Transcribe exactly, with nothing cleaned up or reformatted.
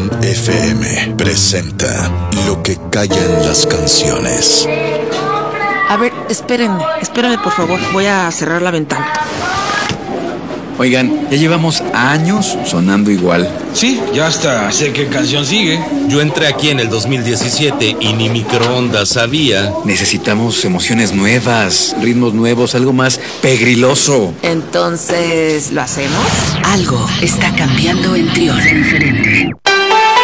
Trión F M presenta Lo que callan las canciones. A ver, espérenme, espérenme por favor, voy a cerrar la ventana. Oigan, ya llevamos años sonando igual. Sí, ya hasta sé qué canción sigue. Yo entré aquí en el dos mil diecisiete y ni microondas sabía. Necesitamos emociones nuevas, ritmos nuevos, algo más pegriloso. Entonces, ¿lo hacemos? Algo está cambiando en Trión. Diferente.